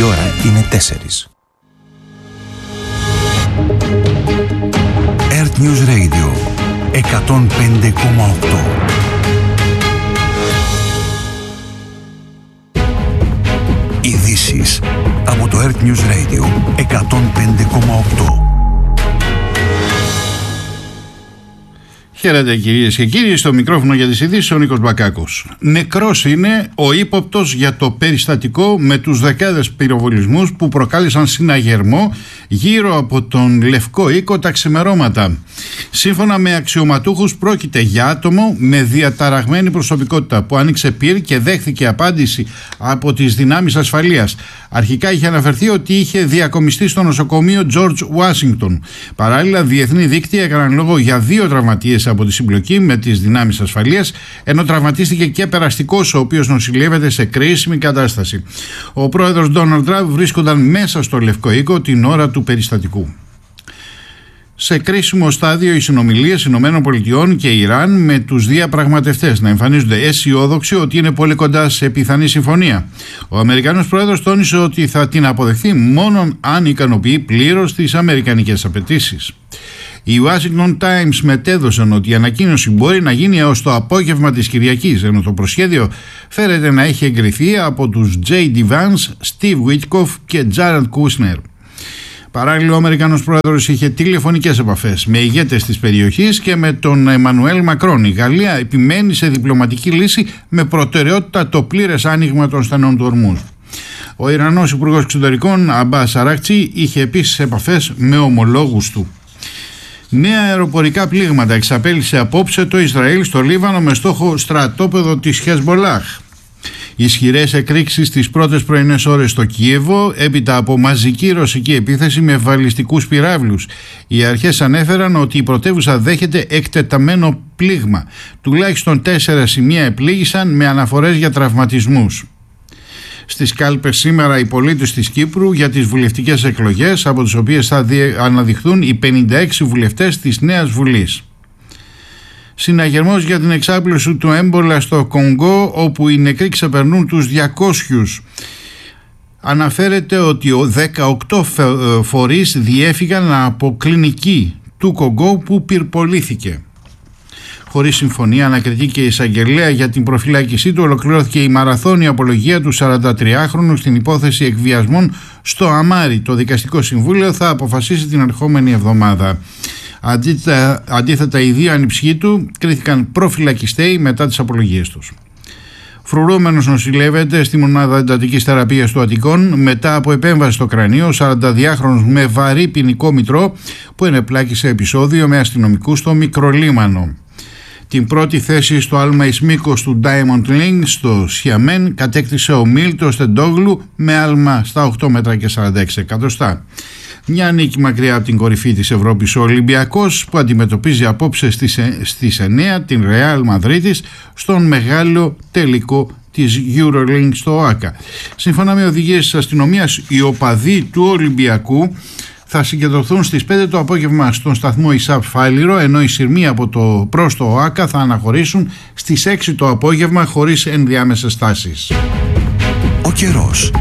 Η ώρα είναι 4. Earth News Radio 105,8. Ειδήσεις από το Earth News Radio 105,8. Χαίρετε κυρίες και κύριοι, στο μικρόφωνο για τις ειδήσεις ο Νίκος Μπακάκος. Νεκρός είναι ο ύποπτος για το περιστατικό με τους δεκάδες πυροβολισμούς που προκάλεσαν συναγερμό γύρω από τον Λευκό Οίκο τα ξημερώματα. Σύμφωνα με αξιωματούχους, πρόκειται για άτομο με διαταραγμένη προσωπικότητα που άνοιξε πυρ και δέχθηκε απάντηση από τις δυνάμεις ασφαλείας. Αρχικά είχε αναφερθεί ότι είχε διακομιστεί στο νοσοκομείο George Washington. Παράλληλα, διεθνή δίκτυα έκαναν λόγο για 2 τραυματίες από τη συμπλοκή με τις δυνάμεις ασφαλείας, ενώ τραυματίστηκε και περαστικός, ο οποίος νοσηλεύεται σε κρίσιμη κατάσταση. Ο πρόεδρος Ντόναλντ Τραμπ βρίσκονταν μέσα στο Λευκό Οίκο την ώρα του περιστατικού. Σε κρίσιμο στάδιο οι συνομιλίες ΗΠΑ και Ιράν με τους διαπραγματευτές να εμφανίζονται αισιόδοξοι ότι είναι πολύ κοντά σε πιθανή συμφωνία. Ο Αμερικανός πρόεδρος τόνισε ότι θα την αποδεχθεί μόνο αν ικανοποιεί πλήρως τις αμερικανικές απαιτήσεις. Οι Washington Times μετέδωσαν ότι η ανακοίνωση μπορεί να γίνει έως το απόγευμα της Κυριακής, ενώ το προσχέδιο φέρεται να έχει εγκριθεί από τους J.D. Vance, Steve Witkoff και Jared Kushner. Παράλληλα, ο Αμερικανός πρόεδρος είχε τηλεφωνικές επαφές με ηγέτες της περιοχής και με τον Εμμανουέλ Μακρόν. Η Γαλλία επιμένει σε διπλωματική λύση με προτεραιότητα το πλήρες άνοιγμα των στενών του Ορμούζ. Ο Ιρανός Υπουργός Εξωτερικών Αμπάς Αράκτσι είχε επίσης επαφές με ομολόγους του. Νέα αεροπορικά πλήγματα εξαπέλυσε απόψε το Ισραήλ στο Λίβανο με στόχο στρατόπεδο της Χεσμολάχ. Ισχυρές εκρήξεις τις πρώτες πρωινές ώρες στο Κίεβο έπειτα από μαζική ρωσική επίθεση με βαλιστικούς πυράβλους. Οι αρχές ανέφεραν ότι η πρωτεύουσα δέχεται εκτεταμένο πλήγμα. Τουλάχιστον 4 σημεία επλήγησαν με αναφορές για τραυματισμούς. Στις κάλπες σήμερα οι πολίτες της Κύπρου για τις βουλευτικές εκλογές, από τις οποίες θα αναδειχθούν οι 56 βουλευτές της Νέας Βουλής. Συναγερμός για την εξάπλωση του έμπολα στο Κονγκό, όπου οι νεκροί ξεπερνούν τους 200. Αναφέρεται ότι 18 φορείς διέφυγαν από κλινική του Κονγκό που πυρπολήθηκε. Χωρίς συμφωνία, ανακριτή και η εισαγγελέα για την προφυλάκησή του, ολοκληρώθηκε η μαραθώνια απολογία του 43χρονου στην υπόθεση εκβιασμών στο Αμάρι. Το Δικαστικό Συμβούλιο θα αποφασίσει την ερχόμενη εβδομάδα. Αντίθετα, οι 2 ανιψιοί του κρίθηκαν προφυλακιστέοι μετά τις απολογίες τους. Φρουρούμενος νοσηλεύεται στη μονάδα εντατικής θεραπείας του Αττικών μετά από επέμβαση στο κρανίο. 42χρονος με βαρύ ποινικό μητρό που ενεπλάκη σε επεισόδιο με αστυνομικούς στο Μικρολίμανο. Την πρώτη θέση στο άλμα εις μήκος του Diamond League στο Σιαμέν κατέκτησε ο Μίλτος Τεντόγλου με άλμα στα 8 μέτρα και 46 εκατοστά. Μια νίκη μακριά από την κορυφή της Ευρώπης, ο Ολυμπιακός που αντιμετωπίζει απόψε στις 9 την Ρεάλ Μαδρίτης στον μεγάλο τελικό της EuroLeague στο ΟΑΚΑ. Σύμφωνα με οδηγίες της αστυνομίας, οι οπαδοί του Ολυμπιακού θα συγκεντρωθούν στις 5 το απόγευμα στον σταθμό ΙΣΑΠ Φάληρο, ενώ οι σειρμοί προς το ΟΑΚΑ θα αναχωρήσουν στις 6 το απόγευμα χωρίς ενδιάμεσες στάσεις. Ο καιρός.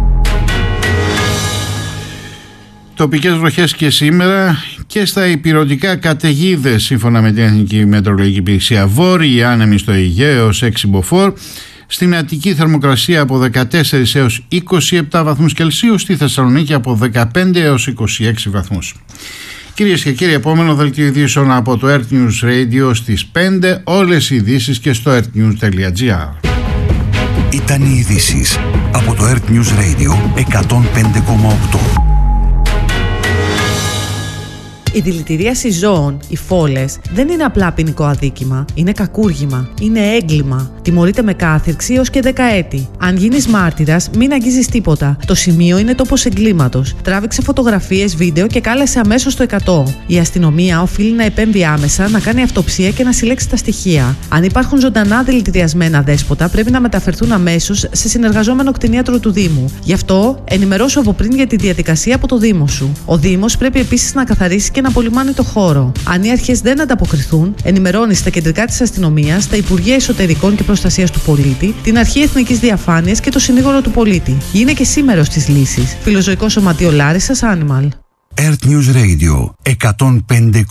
Τοπικές βροχές και σήμερα και στα ηπειρωτικά καταιγίδες, σύμφωνα με την Εθνική Μετεωρολογική Υπηρεσία. Βόρειοι άνεμοι στο Αιγαίο έως 6 μποφόρ. Στην Αττική θερμοκρασία από 14 έως 27 βαθμούς Κελσίου. Στη Θεσσαλονίκη από 15 έως 26 βαθμούς. Κυρίες και κύριοι, επόμενο δελτίο ειδήσεων από το Earth News Radio στις 5. Όλες οι ειδήσεις και στο earthnews.gr. Ήταν οι ειδήσεις από το Earth News Radio 105,8. Η δηλητηρίαση ζώων, οι φόλες, δεν είναι απλά ποινικό αδίκημα. Είναι κακούργημα. Είναι έγκλημα. Τιμωρείται με κάθυρξη έως και 10 έτη. Αν γίνεις μάρτυρας, μην αγγίζεις τίποτα. Το σημείο είναι τόπος εγκλήματος. Τράβηξε φωτογραφίες, βίντεο και κάλεσε αμέσως το 100. Η αστυνομία οφείλει να επέμβει άμεσα, να κάνει αυτοψία και να συλλέξει τα στοιχεία. Αν υπάρχουν ζωντανά δηλητηριασμένα δέσποτα, πρέπει να μεταφερθούν αμέσως σε συνεργαζόμενο κτηνίατρο του Δήμου. Γι' αυτό, ενημερώσου από πριν για τη διαδικασία από το Δήμο σου. Ο Δήμος πρέπει επίσης να καθαρίσει και να απολυμάνει το χώρο. Αν οι αρχές δεν ανταποκριθούν, ενημερώνει στα κεντρικά της αστυνομίας, τα Υπουργεία Εσωτερικών και Προστασίας του Πολίτη, την Αρχή Εθνικής Διαφάνειας και το Συνήγορο του Πολίτη. Είναι και σήμερος της λύσης. Φιλοζωικό Σωματείο Λάρισσας, Animal. Earth News Radio 105,6.